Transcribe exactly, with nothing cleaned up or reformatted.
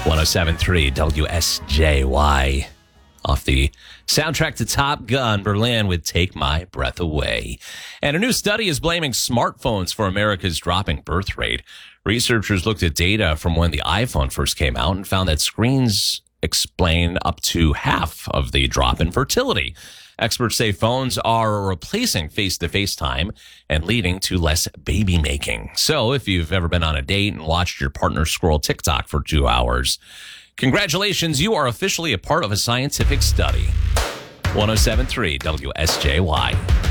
one oh seven point three W S J Y. Off the soundtrack to Top Gun, Berlin with Take My Breath Away. And a new study is blaming smartphones for America's dropping birth rate. Researchers looked at data from when the iPhone first came out and found that screens explain up to half of the drop in fertility. Experts say phones are replacing face-to-face time and leading to less baby making. So if you've ever been on a date and watched your partner scroll TikTok for two hours, congratulations, you are officially a part of a scientific study. one oh seven point three W S J Y.